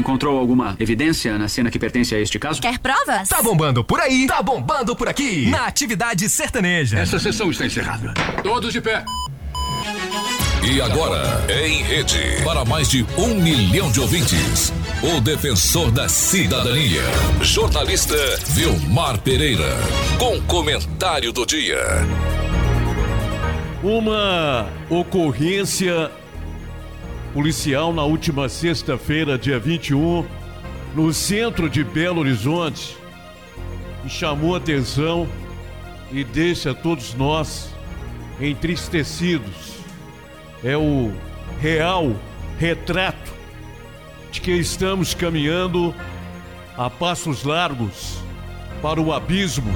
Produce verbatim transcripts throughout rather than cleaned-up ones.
encontrou alguma evidência na cena que pertence a este caso? Quer provas? Tá bombando por aí, tá bombando por aqui. Na Atividade Sertaneja. Essa sessão está encerrada. Todos de pé. E agora, em rede, para mais de um milhão de ouvintes, o defensor da cidadania, jornalista Vilmar Pereira, com comentário do dia. Uma ocorrência policial na última sexta-feira, dia vinte e um, no centro de Belo Horizonte, me chamou a atenção e deixa todos nós entristecidos. É o real retrato de que estamos caminhando a passos largos para o abismo.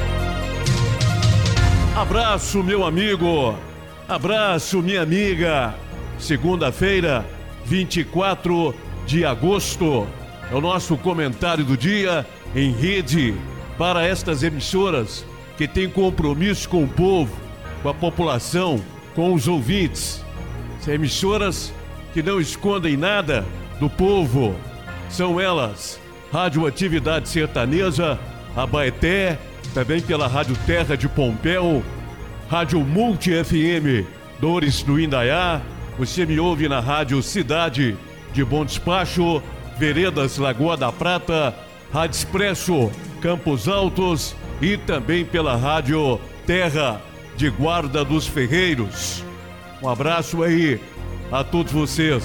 Abraço, meu amigo. Abraço, minha amiga. Segunda-feira, vinte e quatro de agosto. É o nosso comentário do dia em rede para estas emissoras que têm compromisso com o povo, com a população, com os ouvintes. São emissoras que não escondem nada do povo. São elas: Rádio Atividade Sertaneja, Abaeté, também pela Rádio Terra de Pompéu, Rádio Multi F M Dores do Indaiá. Você me ouve na Rádio Cidade de Bom Despacho, Veredas Lagoa da Prata, Rádio Expresso Campos Altos e também pela Rádio Terra de Guarda dos Ferreiros. Um abraço aí a todos vocês.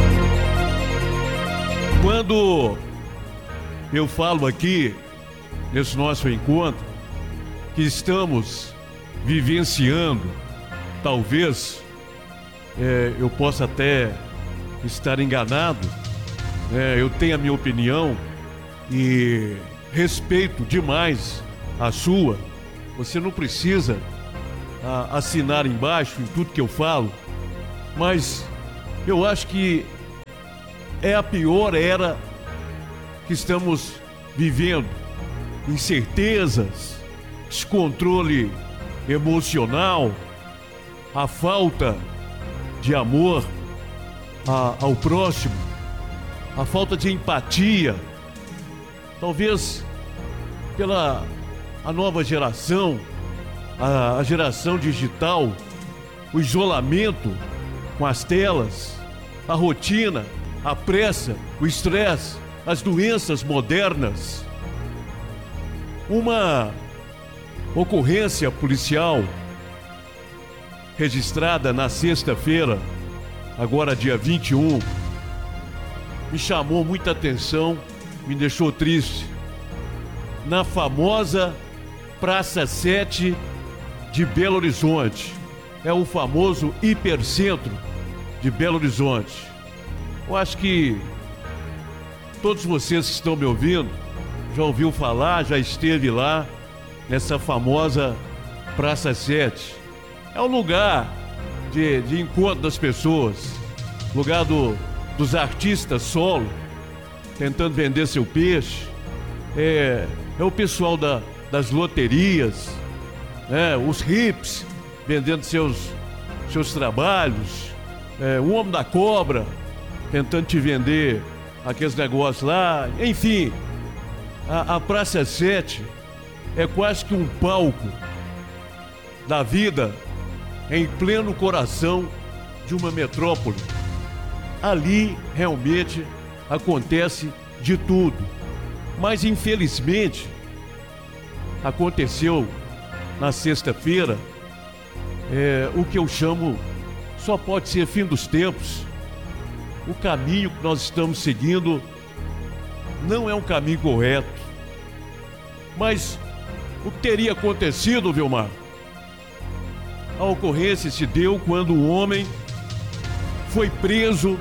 Quando eu falo aqui, nesse nosso encontro, que estamos vivenciando, talvez é, eu possa até estar enganado, é, eu tenho a minha opinião e respeito demais a sua. Você não precisa a, assinar embaixo em tudo que eu falo, mas eu acho que é a pior era que estamos vivendo. Incertezas, descontrole emocional, a falta de amor a, ao próximo, a falta de empatia, talvez pela a nova geração, a, a geração digital, o isolamento com as telas, a rotina, a pressa, o estresse, as doenças modernas. Uma ocorrência policial registrada na sexta-feira, agora dia vinte e um, me chamou muita atenção, me deixou triste. Na famosa Praça sete de Belo Horizonte. É o famoso hipercentro de Belo Horizonte. Eu acho que todos vocês que estão me ouvindo já ouviu falar, já esteve lá nessa famosa Praça sete. É um lugar de, de encontro das pessoas, lugar do, dos artistas solo, tentando vender seu peixe. É, é o pessoal da, das loterias, é, os hips vendendo seus, seus trabalhos, é, o homem da cobra tentando te vender aqueles negócios lá. Enfim, a, a Praça sete é quase que um palco da vida em pleno coração de uma metrópole. Ali realmente acontece de tudo. Mas infelizmente aconteceu na sexta-feira é, o que eu chamo, só pode ser fim dos tempos. O caminho que nós estamos seguindo não é um caminho correto. Mas o que teria acontecido, Vilmar? A ocorrência se deu quando o homem foi preso,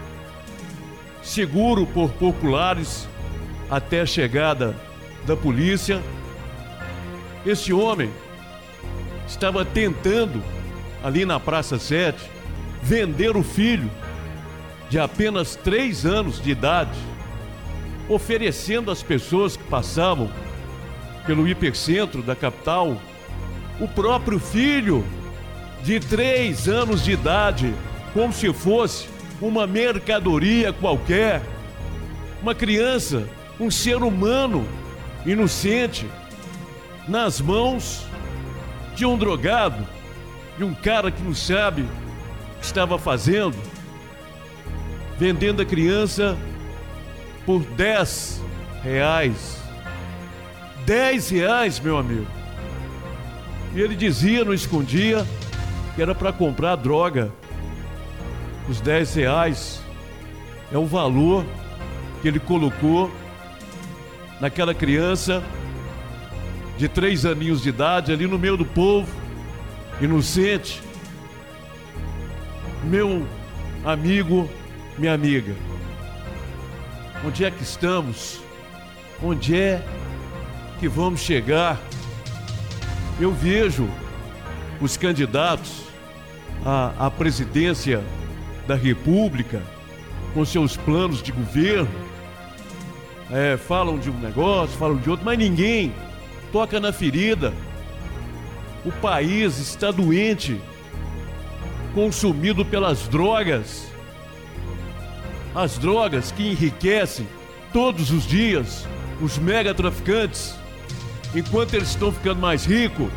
seguro por populares, até a chegada da polícia. Esse homem estava tentando, ali na Praça sete, vender o filho de apenas três anos de idade, oferecendo às pessoas que passavam pelo hipercentro da capital o próprio filho de três anos de idade, como se fosse uma mercadoria qualquer. Uma criança, um ser humano inocente, nas mãos de um drogado, de um cara que não sabe o que estava fazendo, vendendo a criança por dez reais. dez reais, meu amigo. E ele dizia, não escondia, que era para comprar droga. Os dez reais é o valor que ele colocou naquela criança de três aninhos de idade, ali no meio do povo, inocente. Meu amigo, minha amiga, onde é que estamos? Onde é que vamos chegar? Eu vejo os candidatos à, à presidência da República com seus planos de governo, é, falam de um negócio, falam de outro, mas ninguém toca na ferida. O país está doente, consumido pelas drogas. As drogas que enriquecem todos os dias os megatraficantes, enquanto eles estão ficando mais ricos,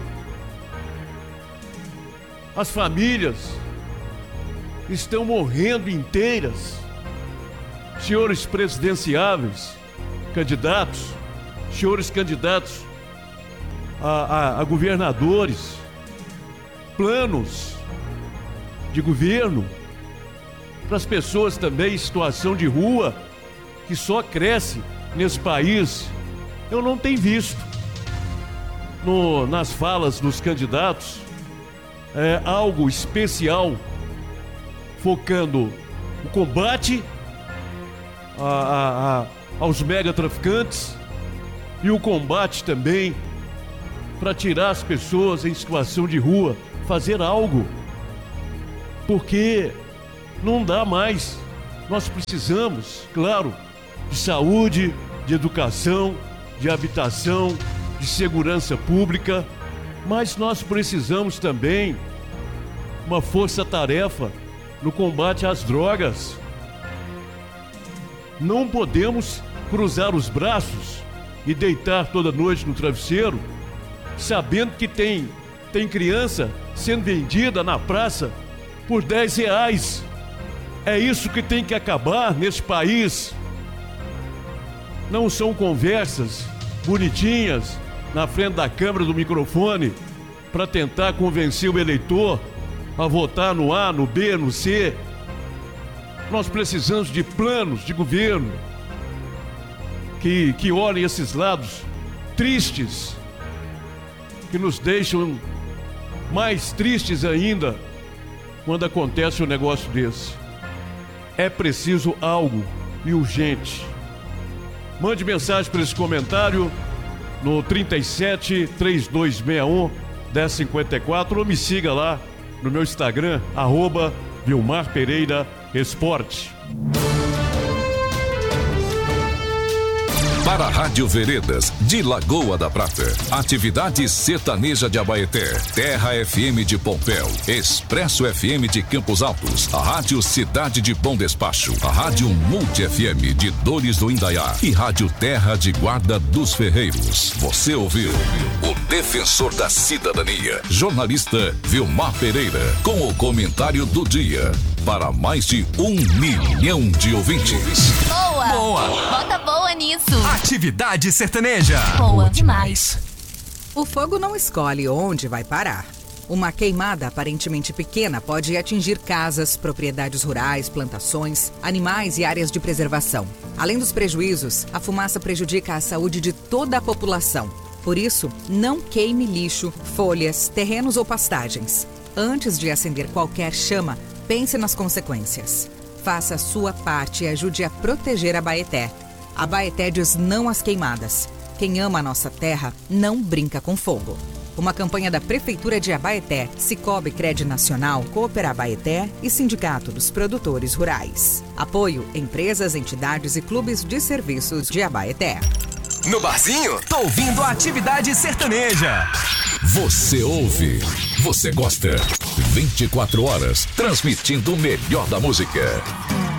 as famílias estão morrendo inteiras. Senhores presidenciáveis, candidatos, senhores candidatos a, a, a governadores, planos de governo para as pessoas também em situação de rua, que só cresce nesse país, eu não tenho visto no, nas falas dos candidatos é, algo especial focando o combate a, a, a, aos megatraficantes e o combate também para tirar as pessoas em situação de rua, fazer algo, porque não dá mais. Nós precisamos, claro, de saúde, de educação, de habitação, de segurança pública, mas nós precisamos também uma força-tarefa no combate às drogas. Não podemos cruzar os braços e deitar toda noite no travesseiro, sabendo que tem, tem criança sendo vendida na praça por dez reais. É isso que tem que acabar nesse país. Não são conversas bonitinhas na frente da câmera do microfone para tentar convencer o eleitor a votar no A, no B, no C. Nós precisamos de planos de governo que, que olhem esses lados tristes, que nos deixam mais tristes ainda quando acontece um negócio desse. É preciso algo e urgente. Mande mensagem para esse comentário no trinta e sete, trinta e dois sessenta e um, dez cinquenta e quatro ou me siga lá no meu Instagram, arroba Vilmar Pereira Esporte. Para a Rádio Veredas de Lagoa da Prata, Atividade Sertaneja de Abaeté, Terra F M de Pompéu, Expresso F M de Campos Altos, a Rádio Cidade de Bom Despacho, a Rádio Multi F M de Dores do Indaiá e Rádio Terra de Guarda dos Ferreiros. Você ouviu o Defensor da Cidadania, jornalista Vilmar Pereira, com o comentário do dia, para mais de um milhão de ouvintes. Boa! Boa! Bota boa nisso! Atividade sertaneja. Boa demais. O fogo não escolhe onde vai parar. Uma queimada aparentemente pequena pode atingir casas, propriedades rurais, plantações, animais e áreas de preservação. Além dos prejuízos, a fumaça prejudica a saúde de toda a população. Por isso, não queime lixo, folhas, terrenos ou pastagens. Antes de acender qualquer chama, pense nas consequências. Faça a sua parte e ajude a proteger a Abaeté. A Abaeté diz não às queimadas. Quem ama a nossa terra não brinca com fogo. Uma campanha da Prefeitura de Abaeté, Cicobi Cred Nacional, Coopera Abaeté e Sindicato dos Produtores Rurais. Apoio: empresas, entidades e clubes de serviços de Abaeté. No barzinho, tô ouvindo a Atividade Sertaneja. Você ouve, você gosta. vinte e quatro horas, transmitindo o melhor da música.